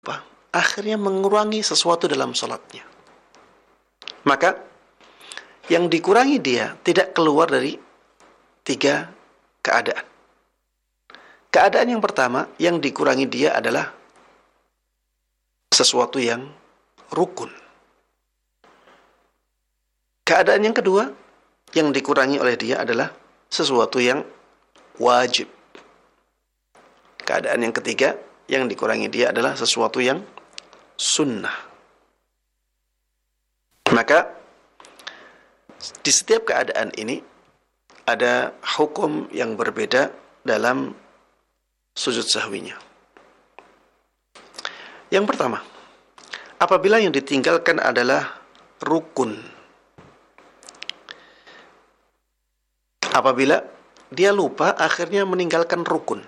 lupa, akhirnya mengurangi sesuatu dalam salatnya. Maka yang dikurangi dia tidak keluar dari 3 keadaan. Keadaan yang pertama, yang dikurangi dia adalah sesuatu yang rukun. Keadaan yang kedua, yang dikurangi oleh dia adalah sesuatu yang wajib. Keadaan yang ketiga, yang dikurangi dia adalah sesuatu yang sunnah. Maka di setiap keadaan ini ada hukum yang berbeda dalam sujud sahwinya. Yang pertama, apabila yang ditinggalkan adalah rukun. Apabila dia lupa akhirnya meninggalkan rukun.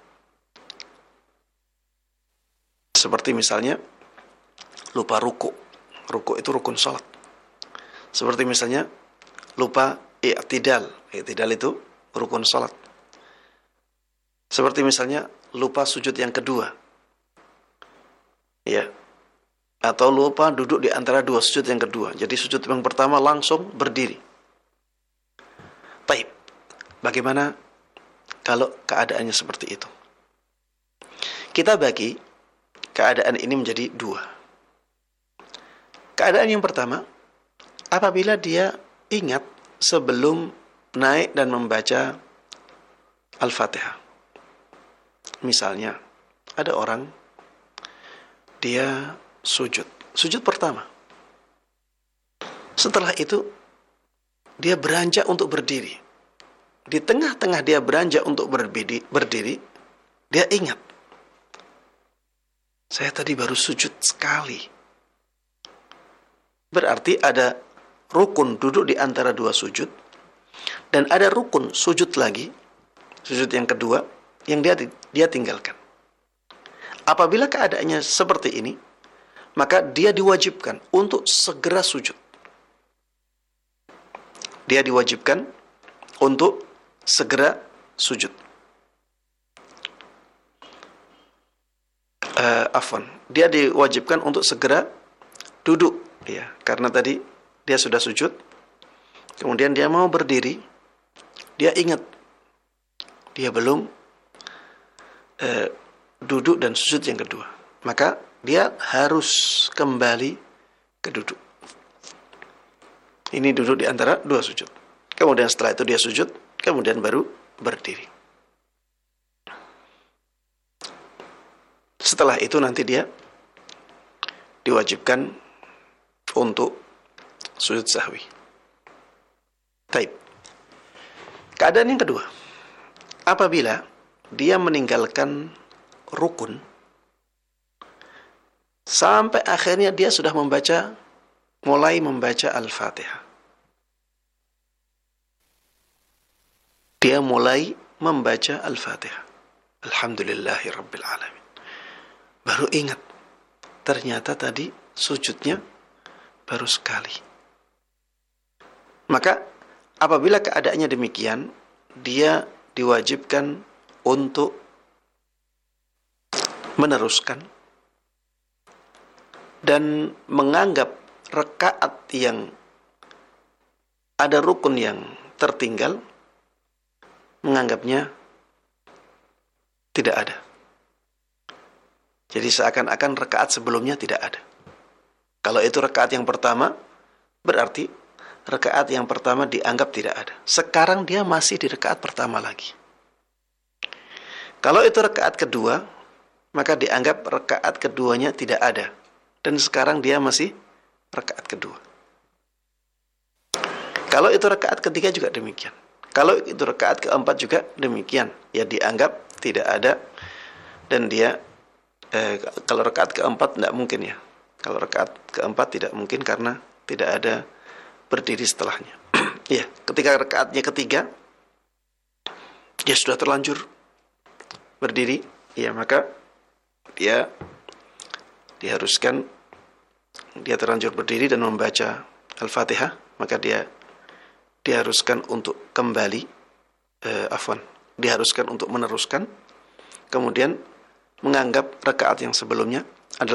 Seperti misalnya lupa ruku. Ruku itu rukun salat. Seperti misalnya lupa i'tidal. I'tidal itu rukun salat. Seperti misalnya lupa sujud yang kedua. Ya. Atau lupa duduk di antara 2 sujud yang kedua. Jadi sujud yang pertama langsung berdiri. Baik. Bagaimana kalau keadaannya seperti itu? Kita bagi keadaan ini menjadi 2. Keadaan yang pertama, apabila dia ingat sebelum naik dan membaca Al-Fatihah. Misalnya, ada orang, dia sujud pertama. Setelah itu, dia beranjak untuk berdiri. Di tengah-tengah dia beranjak untuk berdiri, dia ingat, saya tadi baru sujud sekali. Berarti ada rukun duduk di antara 2 sujud, dan ada rukun sujud lagi, sujud yang kedua, yang dia tinggalkan. Apabila keadaannya seperti ini, maka dia diwajibkan untuk segera sujud. Dia diwajibkan untuk segera sujud. Dia diwajibkan untuk segera duduk, ya, karena tadi dia sudah sujud, kemudian dia mau berdiri, dia ingat dia belum duduk dan sujud yang kedua, maka dia harus kembali ke duduk. Ini duduk di antara 2 sujud. Kemudian setelah itu dia sujud, kemudian baru berdiri. Setelah itu nanti dia diwajibkan untuk sujud sahwi. Taib. Keadaan yang kedua, apabila dia meninggalkan rukun sampai akhirnya dia sudah mulai membaca Al-Fatihah. Dia mulai membaca Al-Fatihah. Alhamdulillahirabbil alamin. Baru ingat, ternyata tadi sujudnya baru sekali. Maka apabila keadaannya demikian, dia diwajibkan untuk meneruskan dan menganggap rakaat yang ada rukun yang tertinggal, menganggapnya tidak ada. Jadi seakan-akan rakaat sebelumnya tidak ada. Kalau itu rakaat yang pertama, berarti rakaat yang pertama dianggap tidak ada. Sekarang dia masih di rakaat pertama lagi. Kalau itu rakaat kedua, maka dianggap rakaat keduanya tidak ada. Dan sekarang dia masih rakaat kedua. Kalau itu rakaat ketiga juga demikian. Kalau itu rakaat keempat juga demikian. Ya dianggap tidak ada. Dan dia, kalau rakaat keempat tidak mungkin ya. Kalau rakaat keempat tidak mungkin karena tidak ada berdiri setelahnya. Ya, ketika rakaatnya ketiga, dia sudah terlanjur berdiri, ya maka dia diharuskan, dia terlanjur berdiri dan membaca Al-Fatihah, maka dia diharuskan untuk kembali, diharuskan untuk meneruskan, kemudian menganggap rakaat yang sebelumnya